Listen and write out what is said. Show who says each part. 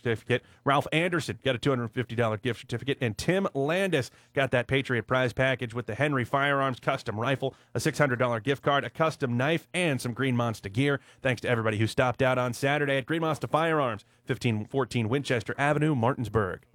Speaker 1: certificate. Ralph Anderson got a $250 gift certificate. And Tim Landis got that Patriot prize package with the Henry Firearms custom rifle, a $600 gift card, a custom knife, and some Green Monster gear. Thanks to everybody who stopped out on Saturday at Green Monster Firearms, 1514 Winchester Avenue, Martinsburg.